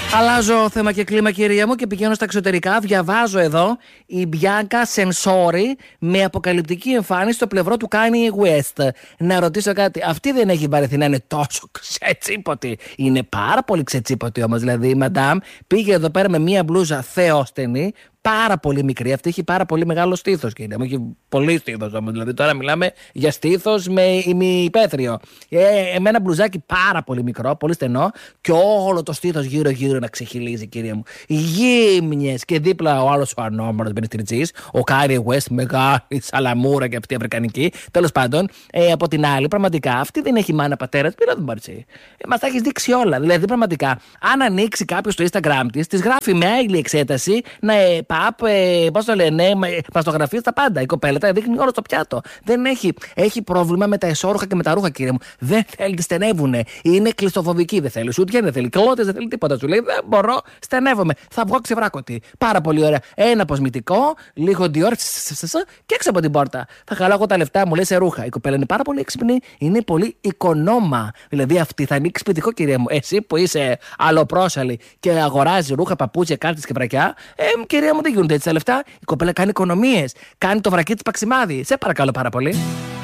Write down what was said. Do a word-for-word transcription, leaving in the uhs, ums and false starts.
Αλλάζω θέμα και κλίμα, κυρία μου, και πηγαίνω στα εξωτερικά. Διαβάζω εδώ η Μπιάνκα Σενσόρι με αποκαλυπτική εμφάνιση στο πλευρό του Kanye West. Να ρωτήσω κάτι. Αυτή δεν έχει βαρεθεί να είναι τόσο ξετσίποτη? Είναι πάρα πολύ ξετσίποτη όμως. Δηλαδή η Μαντάμ πήγε εδώ πέρα με μία μπλούζα θεόστενη. Πάρα πολύ μικρή. Αυτή έχει πάρα πολύ μεγάλο στήθος, κύριε μου. Έχει πολύ στήθος όμως. Δηλαδή τώρα μιλάμε για στήθος με ημιπέθριο. Ε, με ένα μπλουζάκι πάρα πολύ μικρό, πολύ στενό, και όλο το στήθος γύρω-γύρω να ξεχυλίζει, κύριε μου. Γύμνιες, και δίπλα ο άλλος ο ανώμαλος μπενιστριτσής, ο Kanye West, μεγάλη σαλαμούρα και αυτή η αφρικανική. Τέλος πάντων, ε, από την άλλη, πραγματικά αυτή δεν έχει μάνα πατέρα. Πήρα τον Παρτσί. Ε, μας τα έχει δείξει όλα. Δηλαδή, πραγματικά, αν ανοίξει κάποιο το Instagram της, της γράφει με άλλη εξέταση να. Ε, Ε, πώς το λένε, μαστογραφίες, τα πάντα. Η κοπέλα τα δείχνει όλο στο πιάτο. Δεν έχει, έχει πρόβλημα με τα εσώρουχα και με τα ρούχα, κύριε μου. Δεν θέλει, τη στενεύουνε. Είναι κλειστοφοβική. Δεν θέλει σούτια, δεν θέλει κλώτες, δεν θέλει τίποτα. Σου λέει δεν μπορώ, στενεύομαι. Θα βγω ξεβράκωτη. Πάρα πολύ ωραία. Ένα αποσμητικό, λίγο Dior και έξω από την πόρτα. Θα χαλάω εγώ τα λεφτά μου, λέει, σε ρούχα. Η κοπέλα είναι πάρα πολύ έξυπνη, είναι πολύ οικονόμα. Δηλαδή αυτή θα ανοίξει σπιτικό, κύριε μου. Εσύ που είσαι αλλοπρόσαλη και αγοράζει ρούχα, παπούτσια, κάρτες και βρακιά, ε, κυρία μου, δεν γίνονται έτσι τα λεφτά. Η κοπέλα κάνει οικονομίες. Κάνει το βρακί της παξιμάδι. Σε παρακαλώ πάρα πολύ.